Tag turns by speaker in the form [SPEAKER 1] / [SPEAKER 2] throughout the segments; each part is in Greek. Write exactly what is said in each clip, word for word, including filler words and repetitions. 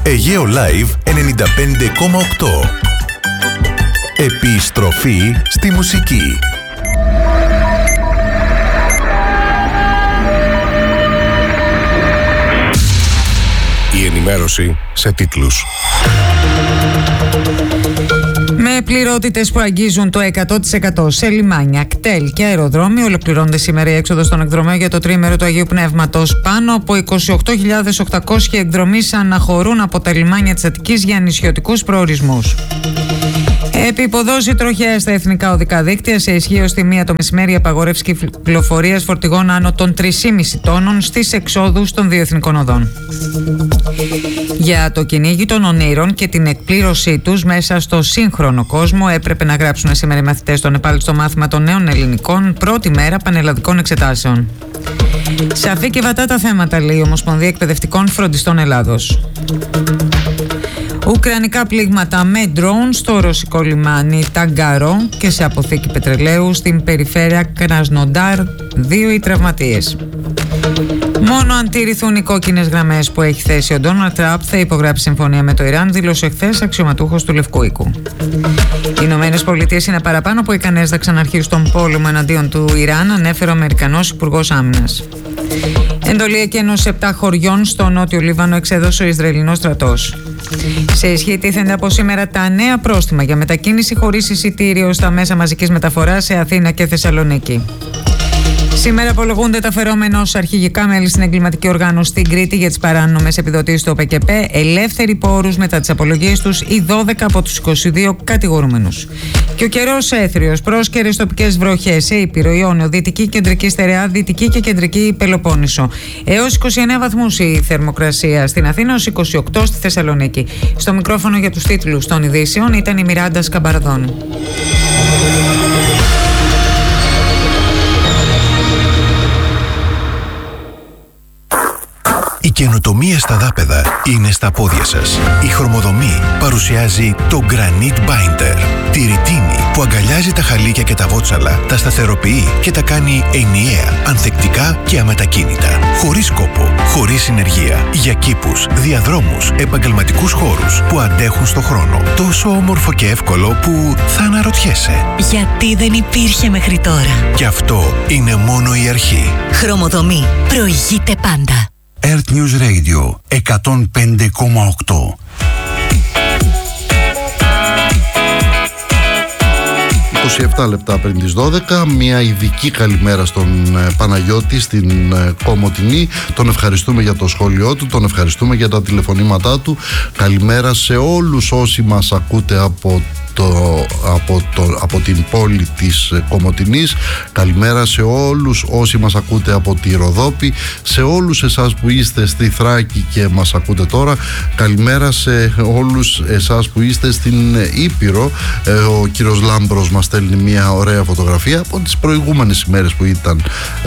[SPEAKER 1] Αιγαίο Live ενενήντα πέντε κόμμα οκτώ. Επιστροφή στη μουσική. Η ενημέρωση σε τίτλους.
[SPEAKER 2] Με πληρότητες που αγγίζουν το εκατό τοις εκατό σε λιμάνια, κτέλ και αεροδρόμια, ολοκληρώνεται σήμερα η έξοδος των εκδρομέων για το τρίμερο του Αγίου Πνεύματος. Πάνω από είκοσι οκτώ χιλιάδες οκτακόσιοι εκδρομείς αναχωρούν από τα λιμάνια της Αττικής για νησιωτικούς προορισμούς. Επιποδώσει τροχέα στα εθνικά οδικά δίκτυα. Σε ισχύ ως τη μία το μεσημέρι, απαγορεύση κυκλοφορίας φορτηγών άνω των τρία κόμμα πέντε τόνων στις εξόδους των δύο εθνικών οδών. Για το κυνήγι των ονείρων και την εκπλήρωσή τους μέσα στο σύγχρονο κόσμο, έπρεπε να γράψουν σήμερα οι μαθητές στο Νεπάλ στο μάθημα των νέων ελληνικών, πρώτη μέρα πανελλαδικών εξετάσεων. Σαφή και βατά τα θέματα, λέει η Ομοσπονδία Εκπαιδευτικών Φροντιστών Ελλάδος. Ουκρανικά πλήγματα με ντρόουν στο ρωσικό λιμάνι Ταγκαρό και σε αποθήκη πετρελαίου στην περιφέρεια Κρασνοντάρ, δύο οι τραυματίες. Μόνο αν τηρηθούν οι κόκκινες γραμμές που έχει θέσει ο Ντόναλντ Τραμπ θα υπογράψει συμφωνία με το Ιράν, δήλωσε χθες αξιωματούχος του Λευκού Οίκου. Οι Ηνωμένες Πολιτείες είναι παραπάνω από ικανές να ξαναρχίσουν τον πόλεμο εναντίον του Ιράν, ανέφερε ο Αμερικανός Υπουργός Άμυνας. Εντολή εκένωσης επτά χωριών στο νότιο Λίβανο εξέδωσε ο Ισραηλινός στρατός. Σε ισχύ τίθενται από σήμερα τα νέα πρόστιμα για μετακίνηση χωρίς εισιτήριο στα μέσα μαζικής μεταφοράς σε Αθήνα και Θεσσαλονίκη. Σήμερα απολογούνται τα φερόμενα ως αρχηγικά μέλη στην εγκληματική οργάνωση στην Κρήτη για τις παράνομες επιδοτήσεις του ΟΠΕΚΕΠ, ελεύθεροι πόρους μετά τις απολογίες τους οι δώδεκα από τους είκοσι δύο κατηγορούμενους. Και ο καιρός έθριος, πρόσκαιρες τοπικές βροχές σε Ήπειρο, Ιόνιο, Δυτική Κεντρική Στερεά, Δυτική και Κεντρική Πελοπόννησο. Έως είκοσι εννέα βαθμούς η θερμοκρασία στην Αθήνα, ως είκοσι οκτώ στη Θεσσαλονίκη. Στο μικρόφωνο για τους τίτλους των ειδήσεων ήταν η Μιράντα Σκαμπαρδών.
[SPEAKER 1] Η καινοτομία στα δάπεδα είναι στα πόδια σας. Η Χρωμοδομή παρουσιάζει το Granite Binder. Τη ρητίνη που αγκαλιάζει τα χαλίκια και τα βότσαλα, τα σταθεροποιεί και τα κάνει ενιαία, ανθεκτικά και αμετακίνητα. Χωρίς κόπο, χωρίς συνεργεία. Για κήπους, διαδρόμους, επαγγελματικούς χώρους που αντέχουν στο χρόνο. Τόσο όμορφο και εύκολο που θα αναρωτιέσαι.
[SPEAKER 3] Γιατί δεν υπήρχε μέχρι τώρα.
[SPEAKER 1] Και αυτό είναι μόνο η αρχή.
[SPEAKER 3] Χρωμοδομή. Προηγείται πάντα.
[SPEAKER 4] Earth News Radio εκατόν πέντε κόμμα οκτώ.
[SPEAKER 5] είκοσι επτά λεπτά πριν τις δώδεκα, μια ειδική καλημέρα στον Παναγιώτη στην Κομοτηνή. Τον ευχαριστούμε για το σχόλιο του, τον ευχαριστούμε για τα τηλεφωνήματά του. Καλημέρα σε όλους όσοι μας ακούτε από Το, από, το, από την πόλη της Κομοτηνής. Καλημέρα σε όλους όσοι μας ακούτε από τη Ροδόπη, σε όλους εσάς που είστε στη Θράκη και μας ακούτε τώρα. Καλημέρα σε όλους εσάς που είστε στην Ήπειρο. ε, Ο κύριος Λάμπρος μας στέλνει μια ωραία φωτογραφία από τις προηγούμενες ημέρες που ήταν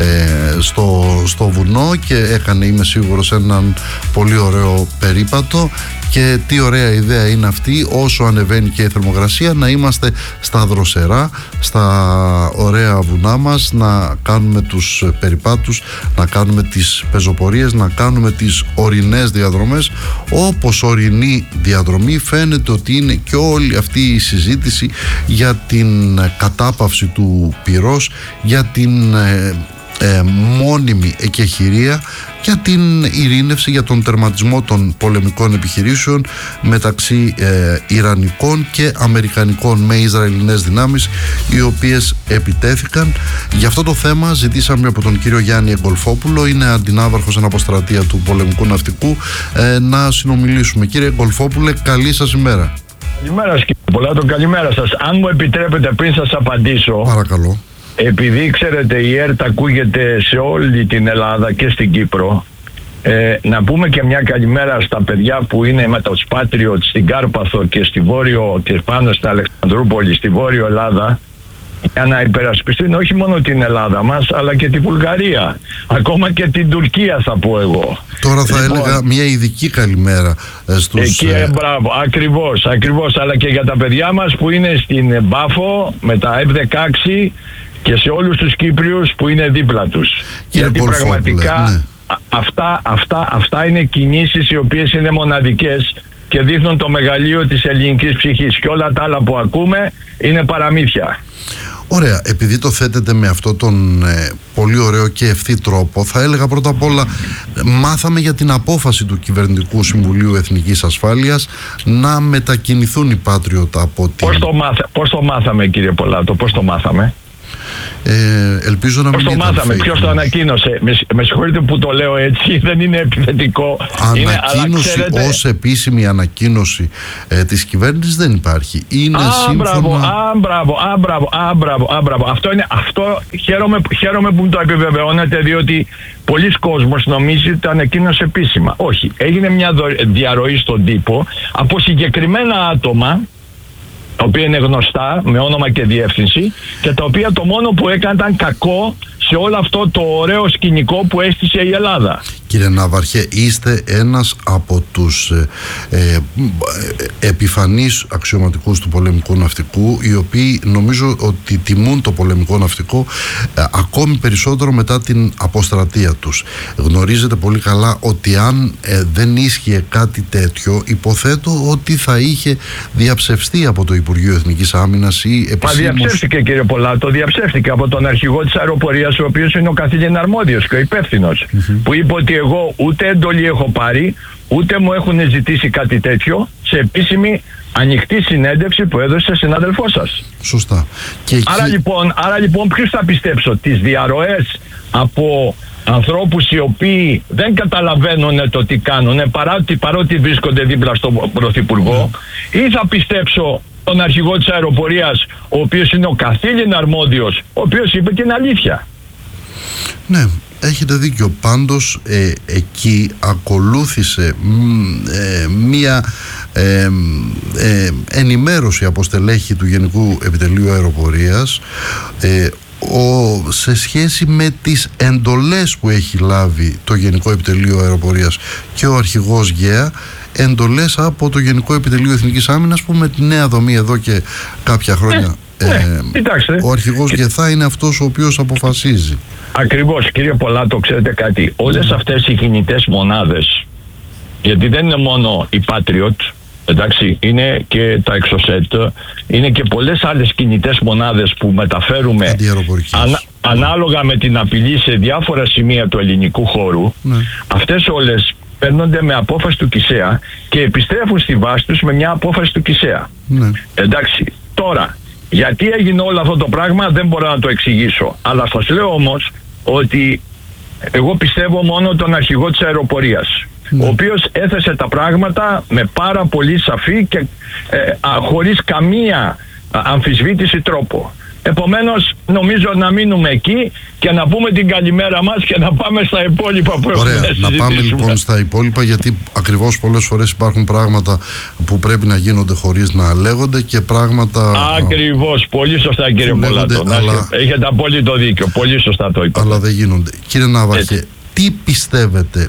[SPEAKER 5] ε, στο, στο βουνό και έκανε, είμαι σίγουρος, έναν πολύ ωραίο περίπατο. Και τι ωραία ιδέα είναι αυτή, όσο ανεβαίνει και η θερμοκρασία, να είμαστε στα δροσερά, στα ωραία βουνά μας, να κάνουμε τους περιπάτους, να κάνουμε τις πεζοπορίες, να κάνουμε τις ορεινές διαδρομές. Όπως ορεινή διαδρομή φαίνεται ότι είναι και όλη αυτή η συζήτηση για την κατάπαυση του πυρός, για την ε, ε, μόνιμη εκεχηρία, για την ειρήνευση, για τον τερματισμό των πολεμικών επιχειρήσεων μεταξύ ε, Ιρανικών και Αμερικανικών με Ισραηλινές δυνάμεις, οι οποίες επιτέθηκαν. Για αυτό το θέμα ζητήσαμε από τον κύριο Γιάννη Εγκολφόπουλο, είναι αντινάβαρχος αναποστρατεία του πολεμικού ναυτικού, ε, να συνομιλήσουμε. Κύριε Εγκολφόπουλε, καλή σας ημέρα.
[SPEAKER 6] Καλημέρα κύριε Πολάτο, καλημέρα σας. Αν μου επιτρέπετε πριν σας απαντήσω,
[SPEAKER 5] παρακαλώ.
[SPEAKER 6] Επειδή ξέρετε η ΕΡΤ ακούγεται σε όλη την Ελλάδα και στην Κύπρο, ε, να πούμε και μια καλημέρα στα παιδιά που είναι με το Patriot στην Κάρπαθο και στη Βόρειο και πάνω στην Αλεξανδρούπολη, στη Βόρειο Ελλάδα, για να υπερασπιστούν όχι μόνο την Ελλάδα μας αλλά και τη Βουλγαρία, ακόμα και την Τουρκία θα πω εγώ.
[SPEAKER 5] Τώρα θα
[SPEAKER 6] λοιπόν,
[SPEAKER 5] έλεγα μια ειδική καλημέρα στους...
[SPEAKER 6] Εκεί, ε, μπράβο, ακριβώς, ακριβώς, αλλά και για τα παιδιά μας που είναι στην Μπάφο με τα εφ δεκαέξι και σε όλους τους Κύπριους που είναι δίπλα τους.
[SPEAKER 5] Κύριε
[SPEAKER 6] Γιατί πραγματικά
[SPEAKER 5] ναι.
[SPEAKER 6] αυτά, αυτά, αυτά είναι κινήσεις οι οποίες είναι μοναδικές και δείχνουν το μεγαλείο της ελληνικής ψυχής, και όλα τα άλλα που ακούμε είναι παραμύθια.
[SPEAKER 5] Ωραία, επειδή το θέτετε με αυτό τον ε, πολύ ωραίο και ευθύ τρόπο, θα έλεγα πρώτα απ' όλα, μάθαμε για την απόφαση του Κυβερνητικού Συμβουλίου Εθνικής Ασφάλειας να μετακινηθούν οι Patriot από την...
[SPEAKER 6] Πώς το, μάθα, πώς το μάθαμε, κύριε Πολάτο, πώς το μάθαμε?
[SPEAKER 5] Ε, ελπίζω να μην
[SPEAKER 6] Πώς το μάθαμε, ποιος το ανακοίνωσε? Με, με συγχωρείτε που το λέω έτσι, δεν είναι επιθετικό.
[SPEAKER 5] Ανακοίνωση είναι, ξέρετε... ως επίσημη ανακοίνωση ε, της κυβέρνησης δεν υπάρχει. Είναι
[SPEAKER 6] α,
[SPEAKER 5] σύμφωνα...
[SPEAKER 6] μπράβο, α, μπράβο, α, μπράβο, α, μπράβο, α, μπράβο. Αυτό είναι, αυτό χαίρομαι, χαίρομαι που μου το επιβεβαιώνετε, διότι πολλοί κόσμος νομίζει ότι το ανακοίνωσε επίσημα. Όχι, έγινε μια διαρροή στον τύπο από συγκεκριμένα άτομα, τα οποία είναι γνωστά με όνομα και διεύθυνση, και τα οποία το μόνο που έκαναν ήταν κακό σε όλο αυτό το ωραίο σκηνικό που έστησε η Ελλάδα.
[SPEAKER 5] Κύριε Ναυαρχέ, είστε ένας από τους ε, ε, επιφανείς αξιωματικούς του πολεμικού ναυτικού, οι οποίοι νομίζω ότι τιμούν το πολεμικό ναυτικό ε, ακόμη περισσότερο μετά την αποστρατεία τους. Γνωρίζετε πολύ καλά ότι αν ε, δεν ίσχυε κάτι τέτοιο, υποθέτω ότι θα είχε διαψευστεί από το Υπουργείο Εθνικής Άμυνας ή επισήμως...
[SPEAKER 6] Μα διαψεύστηκε, κύριε Πολάτο, διαψεύστηκε από τον αρχηγό της αεροπορίας, ο οποίος είναι ο καθήλυν αρμόδιος και ο υπεύθυνος, mm-hmm. που είπε ότι εγώ ούτε εντολή έχω πάρει, ούτε μου έχουν ζητήσει κάτι τέτοιο, σε επίσημη ανοιχτή συνέντευξη που έδωσε σε συνάδελφό σας.
[SPEAKER 5] Σωστά. Και εκεί... άρα,
[SPEAKER 6] λοιπόν, άρα λοιπόν ποιους θα πιστέψω? Τις διαρροές από ανθρώπους οι οποίοι δεν καταλαβαίνουν το τι κάνουν, παρότι, παρότι βρίσκονται δίπλα στον Πρωθυπουργό, mm. ή θα πιστέψω τον αρχηγό της αεροπορίας, ο οποίος είναι ο καθήλυν αρμόδιος, ο οποίος είπε την αλήθεια?
[SPEAKER 5] Ναι, έχετε δίκιο. Πάντως ε, εκεί ακολούθησε ε, μία ε, ε, ενημέρωση από στελέχη του Γενικού Επιτελείου Αεροπορίας ε, ο, σε σχέση με τις εντολές που έχει λάβει το Γενικό Επιτελείο Αεροπορίας και ο αρχηγός ΓΕΑ, εντολές από το Γενικό Επιτελείο Εθνικής Άμυνας, που με τη νέα δομή εδώ και κάποια χρόνια ε,
[SPEAKER 6] ε,
[SPEAKER 5] ε, ο αρχηγός ΓΕΘΑ είναι αυτός ο οποίος αποφασίζει.
[SPEAKER 6] Ακριβώς, κύριε Πολάτο, ξέρετε κάτι, όλες αυτές οι κινητές μονάδες, γιατί δεν είναι μόνο οι Patriot, εντάξει, είναι και τα Exocet, είναι και πολλές άλλες κινητές μονάδες που μεταφέρουμε ανα, ανάλογα με την απειλή σε διάφορα σημεία του ελληνικού χώρου. Ναι. Αυτές όλες παίρνονται με απόφαση του ΚΙΣΕΑ και επιστρέφουν στη βάση τους με μια απόφαση του ΚΙΣΕΑ. Ναι. Εντάξει, τώρα, γιατί έγινε όλο αυτό το πράγμα δεν μπορώ να το εξηγήσω, αλλά σας λέω όμως ότι εγώ πιστεύω μόνο τον αρχηγό της αεροπορίας, ναι. ο οποίος έθεσε τα πράγματα με πάρα πολύ σαφή και ε, α, χωρίς καμία α, αμφισβήτηση τρόπο. Επομένως νομίζω να μείνουμε εκεί και να πούμε την καλημέρα μας και να πάμε στα υπόλοιπα που έχουμε.
[SPEAKER 5] Ωραία, να πάμε λοιπόν στα υπόλοιπα, γιατί ακριβώς πολλές φορές υπάρχουν πράγματα που πρέπει να γίνονται χωρίς να λέγονται και πράγματα...
[SPEAKER 6] Ακριβώς, πολύ σωστά κύριε Πολάτο, αλλά... έχετε απόλυτο δίκιο, πολύ σωστά το είπατε.
[SPEAKER 5] Αλλά δεν γίνονται. Κύριε Ναυαρχέ, τι πιστεύετε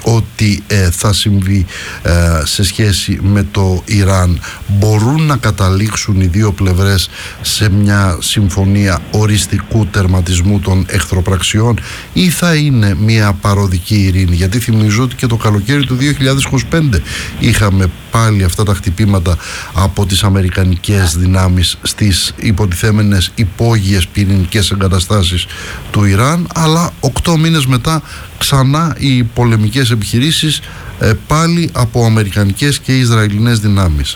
[SPEAKER 5] ότι ε, θα συμβεί ε, σε σχέση με το Ιράν? Μπορούν να καταλήξουν οι δύο πλευρές σε μια συμφωνία οριστικού τερματισμού των εχθροπραξιών, ή θα είναι μια παροδική ειρήνη? Γιατί θυμίζω ότι και το καλοκαίρι του δύο χιλιάδες είκοσι πέντε είχαμε πάλι αυτά τα χτυπήματα από τις αμερικανικές δυνάμεις στις υποτιθέμενες υπόγειες πυρηνικές εγκαταστάσεις του Ιράν, αλλά οκτώ μήνες μετά ξανά οι πολεμικές επιχειρήσεις ε, πάλι από αμερικανικές και ισραηλινές δυνάμεις.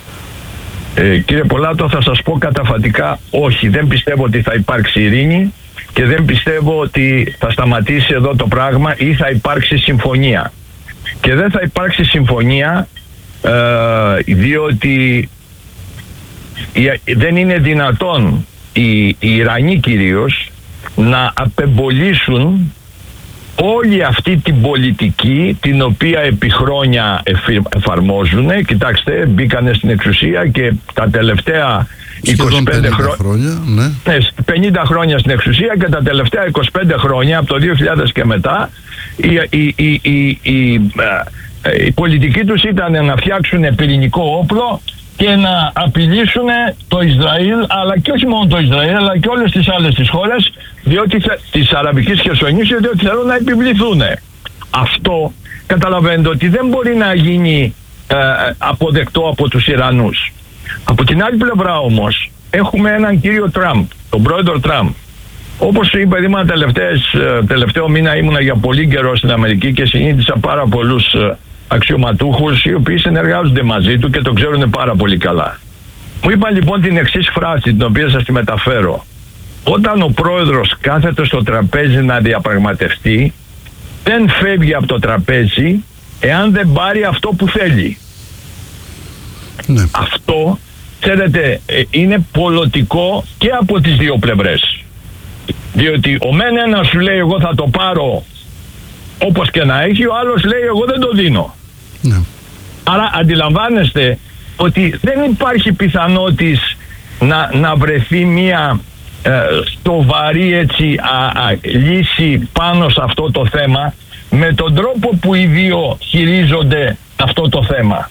[SPEAKER 6] Ε, κύριε Πολάτο, θα σας πω καταφατικά όχι, δεν πιστεύω ότι θα υπάρξει ειρήνη και δεν πιστεύω ότι θα σταματήσει εδώ το πράγμα ή θα υπάρξει συμφωνία. Και δεν θα υπάρξει συμφωνία ε, διότι δεν είναι δυνατόν οι, οι Ιρανοί κυρίως να απεμπολίσουν όλη αυτή την πολιτική την οποία επί χρόνια εφαρμόζουν. Κοιτάξτε, μπήκανε στην εξουσία και τα τελευταία είκοσι πέντε χρόνια, ναι. πενήντα χρόνια στην εξουσία και τα τελευταία είκοσι πέντε χρόνια, από το δύο χιλιάδες και μετά, η, η, η, η, η, η πολιτική τους ήταν να φτιάξουν πυρηνικό όπλο και να απειλήσουν το Ισραήλ, αλλά και όχι μόνο το Ισραήλ, αλλά και όλες τις άλλες τις χώρες, διότι θε, της Αραβικής Χερσονήσου, διότι θέλουν να επιβληθούν. Αυτό καταλαβαίνετε ότι δεν μπορεί να γίνει ε, αποδεκτό από τους Ιρανούς. Από την άλλη πλευρά όμως έχουμε έναν κύριο Τραμπ, τον πρόεδρο Τραμπ. Όπως είπα, ήμουν τελευταίο μήνα, ήμουνα για πολύ καιρό στην Αμερική και συνήθισα πάρα πολλούς αξιωματούχους οι οποίοι συνεργάζονται μαζί του και το ξέρουν πάρα πολύ καλά. Μου είπαν λοιπόν την εξής φράση, την οποία σας τη μεταφέρω. Όταν ο πρόεδρος κάθεται στο τραπέζι να διαπραγματευτεί, δεν φεύγει από το τραπέζι εάν δεν πάρει αυτό που θέλει.
[SPEAKER 5] Ναι.
[SPEAKER 6] Αυτό, ξέρετε, είναι πολιτικό και από τις δύο πλευρές. Διότι ο μεν ένας σου λέει εγώ θα το πάρω όπως και να έχει, ο άλλος λέει εγώ δεν το δίνω.
[SPEAKER 5] Ναι.
[SPEAKER 6] Άρα αντιλαμβάνεστε ότι δεν υπάρχει πιθανότητα να, να βρεθεί μια ε, στοβαρή έτσι, α, α, λύση πάνω σε αυτό το θέμα με τον τρόπο που οι δύο χειρίζονται αυτό το θέμα.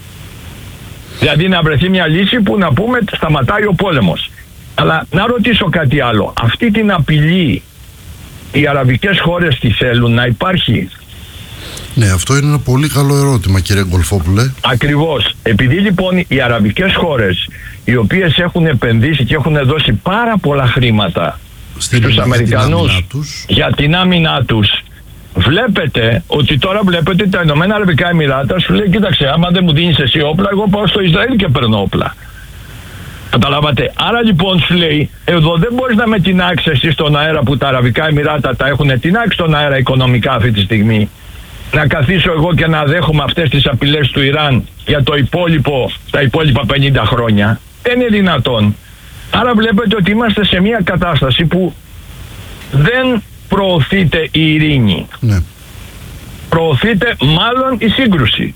[SPEAKER 6] Δηλαδή να βρεθεί μια λύση που να πούμε σταματάει ο πόλεμος. Αλλά να ρωτήσω κάτι άλλο. Αυτή την απειλή οι αραβικές χώρες τη θέλουν να υπάρχει?
[SPEAKER 5] Ναι, αυτό είναι ένα πολύ καλό ερώτημα, κύριε Γκολφόπουλε.
[SPEAKER 6] Ακριβώς. Επειδή λοιπόν οι αραβικές χώρες, οι οποίες έχουν επενδύσει και έχουν δώσει πάρα πολλά χρήματα
[SPEAKER 5] Στην
[SPEAKER 6] στους
[SPEAKER 5] για
[SPEAKER 6] Αμερικανούς
[SPEAKER 5] την τους.
[SPEAKER 6] για την άμυνά τους, βλέπετε ότι τώρα βλέπετε τα Ηνωμένα Αραβικά Εμιράτα σου λέει κοίταξε, άμα δεν μου δίνεις εσύ όπλα, εγώ πάω στο Ισραήλ και παίρνω όπλα. Καταλάβατε. Άρα λοιπόν σου λέει, εδώ δεν μπορείς να με τεινάξεις εσύ στον αέρα που τα Αραβικά Εμιράτα τα έχουν τεινάξει στον αέρα οικονομικά αυτή τη στιγμή. Να καθίσω εγώ και να δέχομαι αυτές τις απειλές του Ιράν για το υπόλοιπο, τα υπόλοιπα πενήντα χρόνια. Δεν είναι δυνατόν. Άρα βλέπετε ότι είμαστε σε μια κατάσταση που δεν προωθείται η ειρήνη.
[SPEAKER 5] Ναι.
[SPEAKER 6] Προωθείται μάλλον η σύγκρουση.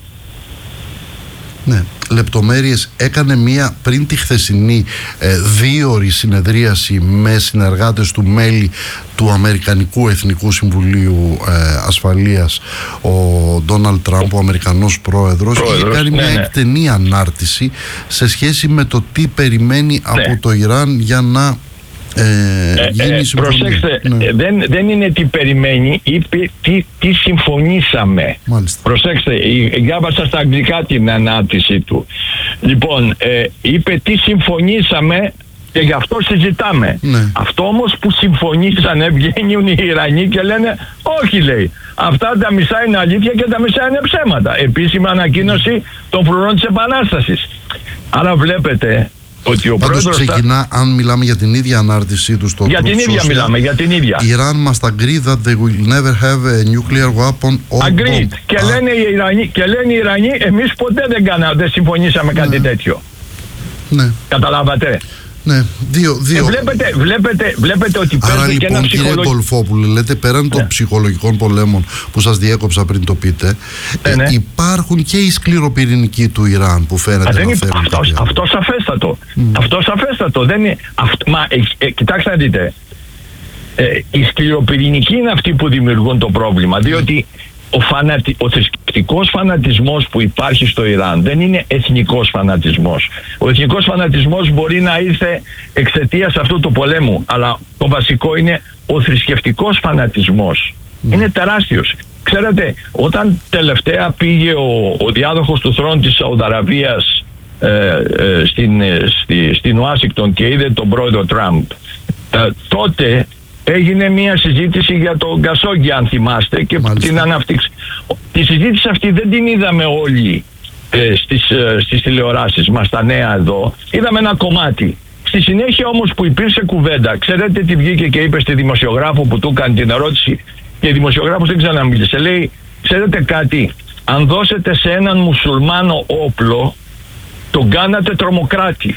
[SPEAKER 5] Ναι. Λεπτομέρειες έκανε μία πριν τη χθεσινή ε, δίωρη συνεδρίαση με συνεργάτες του μέλη του Αμερικανικού Εθνικού Συμβουλίου ε, Ασφαλείας ο Ντόναλντ Τραμπ, ο Αμερικανός πρόεδρος,
[SPEAKER 6] πρόεδρος
[SPEAKER 5] είχε κάνει
[SPEAKER 6] ναι,
[SPEAKER 5] μια
[SPEAKER 6] ναι.
[SPEAKER 5] εκτενή ανάρτηση σε σχέση με το τι περιμένει
[SPEAKER 6] ναι.
[SPEAKER 5] από το Ιράν για να Ε,
[SPEAKER 6] ε,
[SPEAKER 5] γίνει
[SPEAKER 6] ε,
[SPEAKER 5] συμφωνία.
[SPEAKER 6] προσέξτε,
[SPEAKER 5] Ναι.
[SPEAKER 6] ε, δεν, δεν είναι τι περιμένει, είπε τι, τι συμφωνήσαμε.
[SPEAKER 5] Μάλιστα.
[SPEAKER 6] Προσέξτε, ε, διάβασα στα αγγλικά την ανάρτηση του. Λοιπόν, ε, είπε τι συμφωνήσαμε και γι' αυτό συζητάμε.
[SPEAKER 5] Ναι.
[SPEAKER 6] Αυτό όμως που συμφωνήσανε, βγαίνουν οι Ιρανοί και λένε όχι, λέει, αυτά τα μισά είναι αλήθεια και τα μισά είναι ψέματα. Επίσημη ανακοίνωση των φρουρών της Επανάστασης. Άρα βλέπετε ότι ο
[SPEAKER 5] Πάντως
[SPEAKER 6] πρόεδρος
[SPEAKER 5] ξεκινά, θα... αν μιλάμε για την ίδια ανάρτησή του στο
[SPEAKER 6] για την ίδια
[SPEAKER 5] social,
[SPEAKER 6] μιλάμε, για την ίδια.
[SPEAKER 5] Iran must agree that they will never have a nuclear weapon or
[SPEAKER 6] Agreed.
[SPEAKER 5] bomb.
[SPEAKER 6] Και,
[SPEAKER 5] Α,
[SPEAKER 6] λένε οι Ιρανοί, και λένε οι Ιρανοί, εμείς ποτέ δεν, κάνα, δεν συμφωνήσαμε κάτι
[SPEAKER 5] Ναι.
[SPEAKER 6] τέτοιο.
[SPEAKER 5] ναι,
[SPEAKER 6] Καταλάβατε.
[SPEAKER 5] ναι, δύο, δύο.
[SPEAKER 6] Ε, βλέπετε, βλέπετε, βλέπετε ότι
[SPEAKER 5] Άρα
[SPEAKER 6] παίζει και ένα
[SPEAKER 5] λοιπόν, κύριε
[SPEAKER 6] ψυχολογικό.
[SPEAKER 5] Γκολφόπουλε, λέτε πέραν των
[SPEAKER 6] Ναι.
[SPEAKER 5] ψυχολογικών πολέμων που σας διέκοψα πριν το πείτε,
[SPEAKER 6] Ναι,
[SPEAKER 5] ε,
[SPEAKER 6] ναι.
[SPEAKER 5] υπάρχουν και οι σκληροπυρηνικοί του Ιράν που φαίνεται
[SPEAKER 6] Α, δεν
[SPEAKER 5] να
[SPEAKER 6] είναι,
[SPEAKER 5] φέρουν
[SPEAKER 6] αυτό,
[SPEAKER 5] κάποια.
[SPEAKER 6] αυτό σαφέστατο. Αυτό σαφέστατο. Δεν είναι, αυτό, μα, ε, ε, κοιτάξτε να δείτε. Ε, οι σκληροπυρηνικοί είναι αυτοί που δημιουργούν το πρόβλημα. Διότι ο, φανατι, ο θρησκευτικός φανατισμός που υπάρχει στο Ιράν δεν είναι εθνικός φανατισμός. Ο εθνικός φανατισμός μπορεί να ήρθε εξαιτίας αυτού του πολέμου, αλλά το βασικό είναι ο θρησκευτικός φανατισμός. Είναι τεράστιος. Ξέρετε, όταν τελευταία πήγε ο, ο διάδοχος του θρόνου της Σαουδαραβίας ε, ε, στην, ε, στη, στην Ουάσιγκτον και είδε τον πρόεδρο Τραμπ, ε, τότε έγινε μια συζήτηση για τον Κασόγγι, αν θυμάστε, και
[SPEAKER 5] Μάλιστα.
[SPEAKER 6] την ανάπτυξη. Τη συζήτηση αυτή δεν την είδαμε όλοι ε, στις, ε, στις τηλεοράσεις μας, τα νέα εδώ. Είδαμε ένα κομμάτι. Στη συνέχεια όμως που υπήρξε κουβέντα, ξέρετε τι βγήκε και είπε στη δημοσιογράφο που του έκανε την ερώτηση, και η δημοσιογράφος δεν ξαναμίλησε. Λέει, ξέρετε κάτι, αν δώσετε σε έναν μουσουλμάνο όπλο, τον κάνατε τρομοκράτη.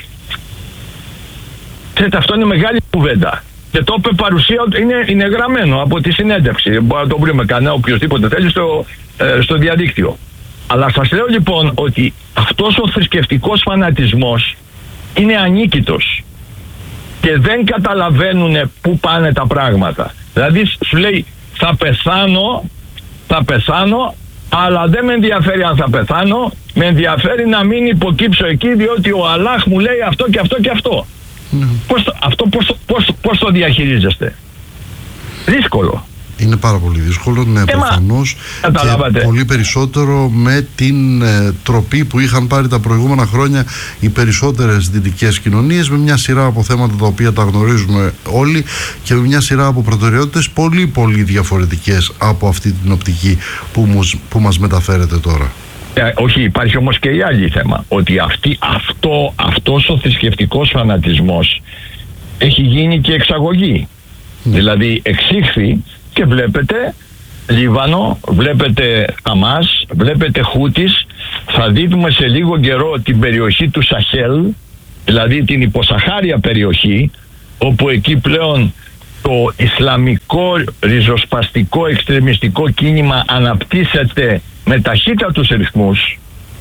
[SPEAKER 6] Ξέρετε, αυτό είναι μεγάλη κουβέντα. Και το είπε παρουσία, είναι, είναι γραμμένο από τη συνέντευξη. Μπορεί να το βρούμε κανένα οποιοδήποτε θέλει στο, ε, στο διαδίκτυο. Αλλά σας λέω λοιπόν ότι αυτός ο θρησκευτικός φανατισμός είναι ανίκητος και δεν καταλαβαίνουν πού πάνε τα πράγματα. Δηλαδή σου λέει θα πεθάνω, θα πεθάνω, αλλά δεν με ενδιαφέρει αν θα πεθάνω, με ενδιαφέρει να μην υποκύψω εκεί διότι ο Αλλάχ μου λέει αυτό και αυτό και αυτό. Mm. Πώς, αυτό πώς, πώς, πώς το διαχειρίζεστε? Δύσκολο.
[SPEAKER 5] Είναι πάρα πολύ δύσκολο, ναι, προφανώς. Και πολύ περισσότερο με την ε, τροπή που είχαν πάρει τα προηγούμενα χρόνια οι περισσότερες δυτικές κοινωνίες, με μια σειρά από θέματα τα οποία τα γνωρίζουμε όλοι και με μια σειρά από προτεραιότητες πολύ πολύ διαφορετικές από αυτή την οπτική που, μους, που μας μεταφέρεται τώρα.
[SPEAKER 6] Ε, όχι, υπάρχει όμως και η άλλη θέμα, ότι αυτή, αυτό, αυτός ο θρησκευτικός φανατισμός έχει γίνει και εξαγωγή. Mm. Δηλαδή εξήχθη και βλέπετε Λίβανο, βλέπετε Χαμάς, βλέπετε Χούτις. Θα δείτε σε λίγο καιρό την περιοχή του Σαχέλ, δηλαδή την υποσαχάρια περιοχή, όπου εκεί πλέον το Ισλαμικό ριζοσπαστικό εξτρεμιστικό κίνημα αναπτύσσεται με ταχύτατους ρυθμούς.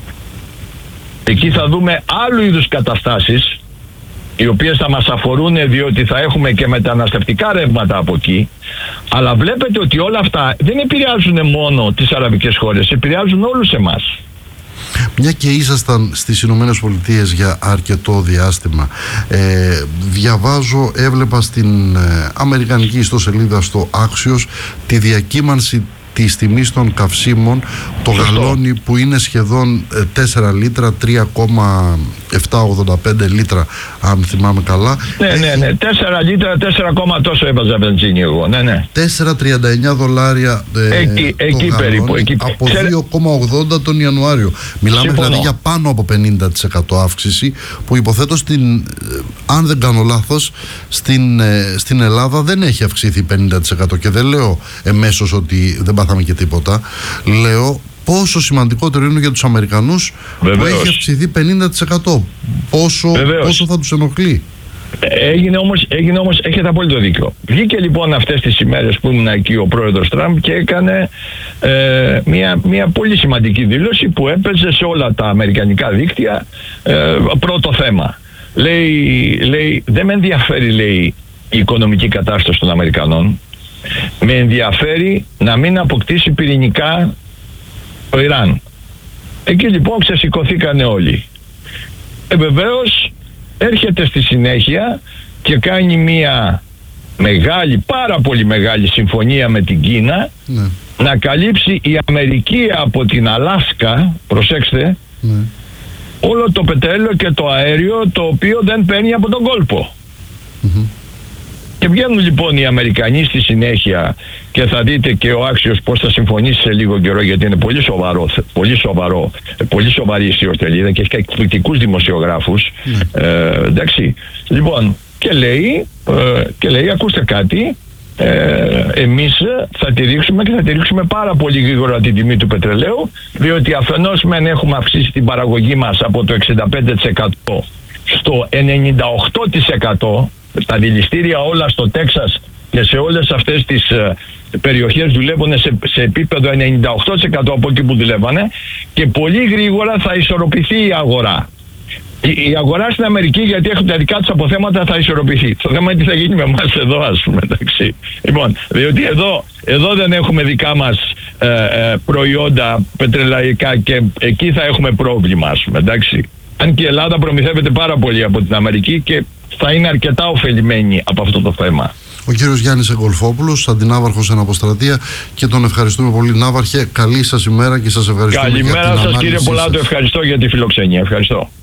[SPEAKER 6] Εκεί θα δούμε άλλου είδους καταστάσεις, οι οποίες θα μας αφορούν, διότι θα έχουμε και μεταναστευτικά ρεύματα από εκεί. Αλλά βλέπετε ότι όλα αυτά δεν επηρεάζουν μόνο τις αραβικές χώρες, επηρεάζουν όλους εμάς.
[SPEAKER 5] Μια και ήσασταν στις Ηνωμένες Πολιτείες για αρκετό διάστημα, ε, διαβάζω, έβλεπα στην ε, αμερικανική ιστοσελίδα στο Axios τη διακύμανση της τιμής των καυσίμων, το Σωστό. γαλόνι που είναι σχεδόν τέσσερα λίτρα, τρία κόμμα επτακόσια ογδόντα πέντε λίτρα αν θυμάμαι καλά.
[SPEAKER 6] Ναι, ναι, ναι, τέσσερα λίτρα, τέσσερα τόσο έβαζα βενζίνη εγώ, ναι, ναι.
[SPEAKER 5] τέσσερα κόμμα τριάντα εννιά δολάρια ε,
[SPEAKER 6] εκεί,
[SPEAKER 5] το
[SPEAKER 6] εκεί
[SPEAKER 5] γαλόνι,
[SPEAKER 6] περίπου, εκεί.
[SPEAKER 5] από δύο κόμμα ογδόντα τον Ιανουάριο. Μιλάμε Συμφωνώ. δηλαδή για πάνω από πενήντα τοις εκατό αύξηση, που υποθέτω στην, αν δεν κάνω λάθος, στην, στην Ελλάδα δεν έχει αυξηθεί πενήντα τοις εκατό, και δεν λέω εμέσως ότι δεν πάθαμε και τίποτα. Λέω πόσο σημαντικότερο είναι για τους Αμερικανούς. Βεβαίως. Που έχει αυξηθεί πενήντα τοις εκατό. Πόσο, πόσο θα τους ενοχλεί.
[SPEAKER 6] Έγινε όμως, έγινε όμως, έχετε απόλυτο δίκιο. Βγήκε λοιπόν αυτές τις ημέρες που ήμουν εκεί ο πρόεδρος Τραμπ και έκανε ε, μια, μια πολύ σημαντική δήλωση που έπαιζε σε όλα τα αμερικανικά δίκτυα. Ε, πρώτο θέμα. Λέει, λέει, δεν με ενδιαφέρει, λέει, η οικονομική κατάσταση των Αμερικανών. Με ενδιαφέρει να μην αποκτήσει πυρηνικά το Ιράν. Εκεί λοιπόν ξεσηκωθήκανε όλοι. Ε, βεβαίως έρχεται στη συνέχεια και κάνει μια μεγάλη, πάρα πολύ μεγάλη συμφωνία με την Κίνα, ναι. να καλύψει η Αμερική από την Αλάσκα, προσέξτε, ναι. όλο το πετρέλαιο και το αέριο το οποίο δεν παίρνει από τον κόλπο. Mm-hmm. Και βγαίνουν λοιπόν οι Αμερικανοί στη συνέχεια και θα δείτε και ο Άξιος πώς θα συμφωνήσει σε λίγο καιρό, γιατί είναι πολύ σοβαρό, πολύ σοβαρό, πολύ σοβαρή ισιοστελίδα και έχει εκπληκτικούς δημοσιογράφους. Mm. Ε, εντάξει. Λοιπόν, και λέει, ε, και λέει ακούστε κάτι, ε, εμείς θα τη ρίξουμε και θα τη ρίξουμε πάρα πολύ γρήγορα την τιμή του πετρελαίου, διότι αφενός μεν έχουμε αυξήσει την παραγωγή μας από το εξήντα πέντε τοις εκατό στο ενενήντα οκτώ τοις εκατό. Τα δηληστήρια όλα στο Τέξας και σε όλες αυτές τις ε, περιοχές δουλεύουν σε, σε επίπεδο ενενήντα οκτώ τοις εκατό από εκεί που δουλεύανε, και πολύ γρήγορα θα ισορροπηθεί η αγορά. Η, η αγορά στην Αμερική, γιατί έχουν τα δικά τους αποθέματα, θα ισορροπηθεί. Το θέμα είναι τι θα γίνει με εμάς εδώ, ας πούμε, εντάξει. Λοιπόν, διότι εδώ, εδώ δεν έχουμε δικά μας ε, ε, προϊόντα πετρελαϊκά και εκεί θα έχουμε πρόβλημα, ας πούμε, εντάξει. Αν και η Ελλάδα προμηθεύεται πάρα πολύ από την Αμερική και θα είναι αρκετά ωφελημένη από αυτό το θέμα.
[SPEAKER 5] Ο κύριος Γιάννης Εγκολφόπουλος, αντινάβαρχος εν αποστρατεία, και τον ευχαριστούμε πολύ. Ναύαρχε, καλή σας ημέρα και σας ευχαριστούμε.
[SPEAKER 6] Καλημέρα
[SPEAKER 5] για την
[SPEAKER 6] σας κύριε Πολάτο, ευχαριστώ για τη φιλοξενία. Ευχαριστώ.